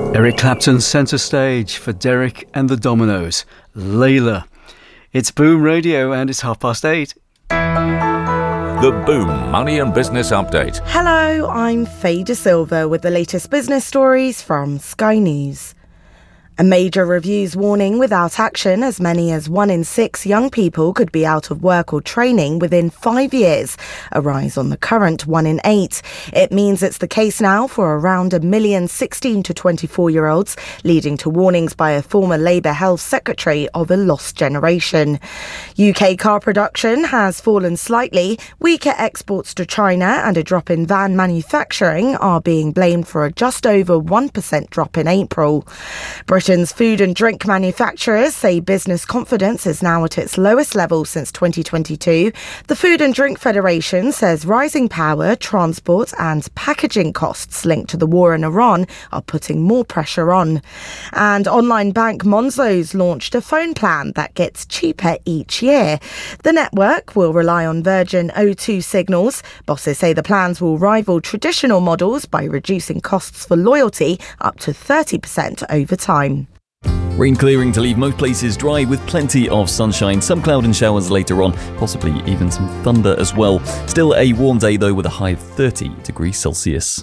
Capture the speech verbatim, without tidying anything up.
Eric Clapton centre stage for Derek and the Dominoes. Layla. It's Boom Radio and it's half past eight. The Boom Money and Business Update. Hello, I'm Faye De Silva with the latest business stories from Sky News. A major reviews warning without action. As many as one in six young people could be out of work or training within five years, a rise on the current one in eight. It means it's the case now for around a million sixteen to twenty-four-year-olds, leading to warnings by a former Labour Health Secretary of a lost generation. U K car production has fallen slightly. Weaker exports to China and a drop in van manufacturing are being blamed for a just over one percent drop in April. Britain's food and drink manufacturers say business confidence is now at its lowest level since twenty twenty-two. The Food and Drink Federation says rising power, transport and packaging costs linked to the war in Iran are putting more pressure on. And online bank Monzo's launched a phone plan that gets cheaper each year. The network will rely on Virgin O two signals. Bosses say the plans will rival traditional models by reducing costs for loyalty up to thirty percent over time. Rain clearing to leave most places dry with plenty of sunshine, some cloud and showers later on, possibly even some thunder as well. Still a warm day though with a high of thirty degrees Celsius.